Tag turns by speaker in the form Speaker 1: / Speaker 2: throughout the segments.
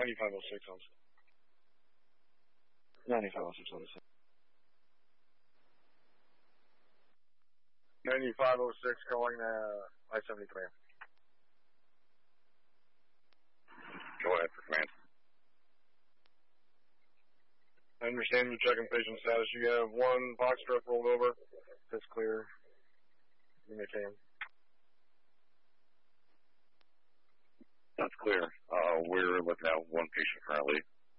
Speaker 1: 9506 on 9506 on the 9506 calling I-70 command.
Speaker 2: Go ahead for command.
Speaker 1: I understand you're checking patient status. You have one box strap rolled over. That's clear. You may can.
Speaker 2: That's clear. We're looking at one patient currently.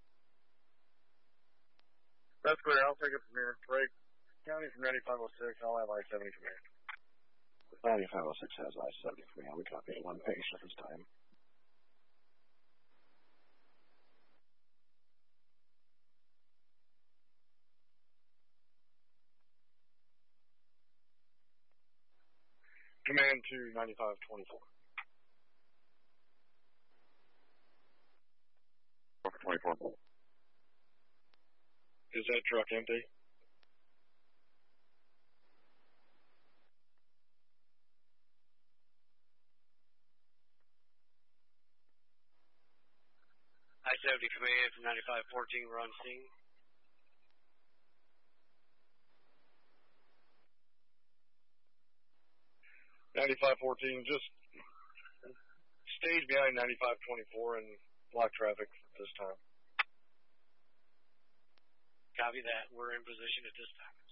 Speaker 1: That's clear. I'll take it from here. Drake County from 9506. I'll have I-70 command.
Speaker 3: 9506 has I-70 command. We copy one patient at this time.
Speaker 1: Command to 9524.
Speaker 2: 24.
Speaker 1: Is that truck empty?
Speaker 4: I-70 command from 9514, we're on scene.
Speaker 1: Just stage behind 9524 and block traffic at this time.
Speaker 4: Copy that. We're in position at this time.